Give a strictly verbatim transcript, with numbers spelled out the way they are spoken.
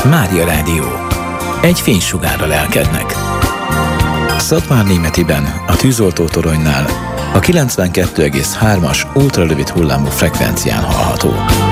Mária Rádió. Egy fénysugárral elkednek. Szatmárnémetiben, a tűzoltótoronynál a kilencvenkettő egész hármas ultrarövid hullámú frekvencián hallható.